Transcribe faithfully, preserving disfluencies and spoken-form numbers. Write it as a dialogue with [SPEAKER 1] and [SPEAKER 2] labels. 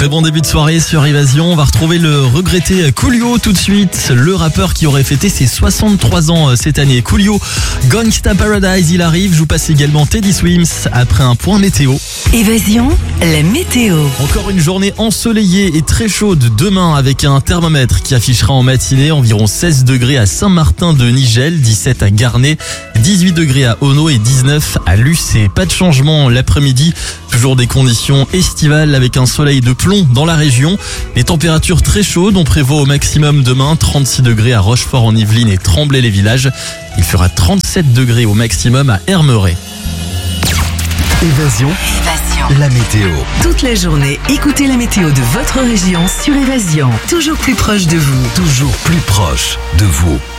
[SPEAKER 1] Très bon début de soirée sur Évasion. On va retrouver le regretté Coolio tout de suite. Le rappeur qui aurait fêté ses soixante-trois ans cette année. Coolio, Gangsta Paradise, il arrive. Je vous passe également Teddy Swims après un point météo.
[SPEAKER 2] Évasion, la météo.
[SPEAKER 1] Encore une journée ensoleillée et très chaude demain avec un thermomètre qui affichera en matinée environ seize degrés à Saint-Martin-de-Nigel, dix-sept à Garnay, dix-huit degrés à Ono et dix-neuf à Lucé. Pas de changement l'après-midi, toujours des conditions estivales avec un soleil de plomb dans la région. Les températures très chaudes, on prévoit au maximum demain trente-six degrés à Rochefort-en-Yvelines et Tremblay-les-Villages. Il fera trente-sept degrés au maximum à Hermeret.
[SPEAKER 3] Évasion,
[SPEAKER 2] Évasion.
[SPEAKER 3] la météo.
[SPEAKER 2] Toute la journée, écoutez la météo de votre région sur Évasion. Toujours plus proche de vous.
[SPEAKER 3] Toujours plus proche de vous.